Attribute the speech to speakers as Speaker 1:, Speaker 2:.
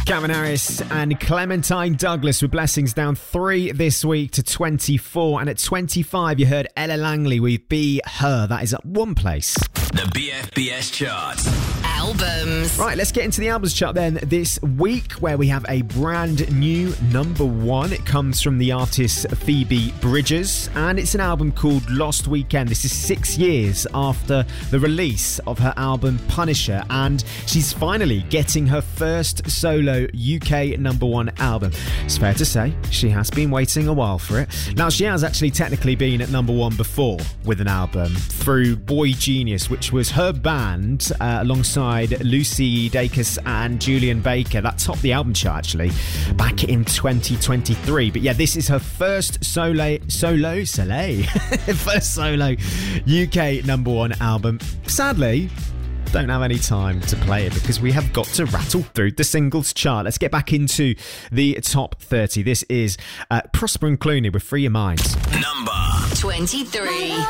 Speaker 1: Calvin Harris and Clementine Douglas with Blessings down 3 this week to 24. And at 25, you heard Ella Langley with Be Her. That is up 1 place.
Speaker 2: The BFBS chart.
Speaker 3: Albums.
Speaker 1: Right, let's get into the albums chart then this week, where we have a brand new number 1. It comes from the artist Phoebe Bridgers, and it's an album called Lost Weekend. This is 6 years after the release of her album Punisher, and she's finally getting her first solo UK number 1 album. It's fair to say she has been waiting a while for it. Now, she has actually technically been at number 1 before with an album through Boy Genius, which was her band alongside Lucy Dacus and Julian Baker. That topped the album chart actually back in 2023. But yeah, this is her first first solo UK number 1 album. Sadly, don't have any time to play it because we have got to rattle through the singles chart. Let's get back into the top 30. This is Prosper and Clooney with Free Your Mind.
Speaker 2: Number
Speaker 3: 23.